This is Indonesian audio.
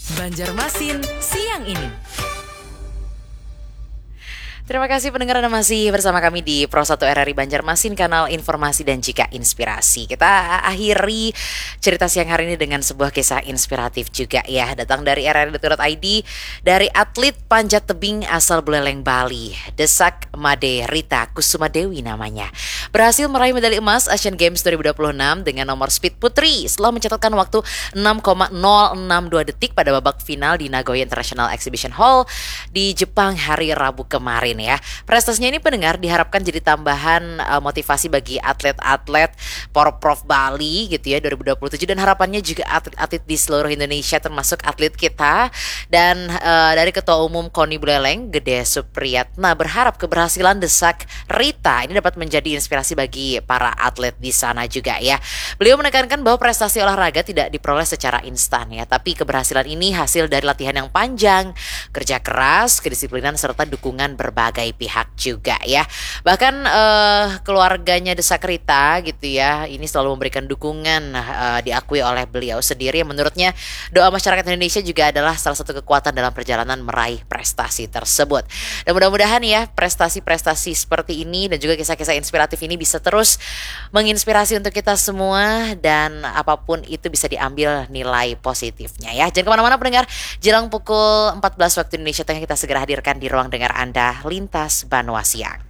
Banjarmasin siang ini. Terima kasih pendengar Anda masih bersama kami di Pro 1 RRI Banjarmasin, kanal informasi dan juga inspirasi. Kita akhiri cerita siang hari ini dengan sebuah kisah inspiratif juga ya. Datang dari rri.id, dari atlet panjat tebing asal Buleleng, Bali, Desak Made Rita Kusuma Dewi namanya. Berhasil meraih medali emas Asian Games 2026 dengan nomor speed putri setelah mencatatkan waktu 6,062 detik pada babak final di Nagoya International Exhibition Hall di Jepang hari Rabu kemarin ya. Prestasinya ini pendengar diharapkan jadi tambahan motivasi bagi atlet-atlet Porprov Bali gitu ya 2027, dan harapannya juga atlet-atlet di seluruh Indonesia termasuk atlet kita. Dan dari Ketua Umum KONI Buleleng Gede Supriyatna berharap keberhasilan Desak Rita ini dapat menjadi inspirasi bagi para atlet di sana juga ya. Beliau menekankan bahwa prestasi olahraga tidak diperoleh secara instan ya, tapi keberhasilan ini hasil dari latihan yang panjang, kerja keras, kedisiplinan serta dukungan berbagai pihak juga ya. Bahkan keluarganya Desak Rita gitu ya, ini selalu memberikan dukungan, diakui oleh beliau sendiri. Menurutnya doa masyarakat Indonesia juga adalah salah satu kekuatan dalam perjalanan meraih prestasi tersebut. Dan mudah-mudahan ya prestasi-prestasi seperti ini dan juga kisah-kisah inspiratif ini bisa terus menginspirasi untuk kita semua, dan apapun itu bisa diambil nilai positifnya ya. Jangan kemana-mana pendengar, jelang pukul 14 waktu Indonesia Tengah kita segera hadirkan di ruang dengar Anda Lintas Banua Siang.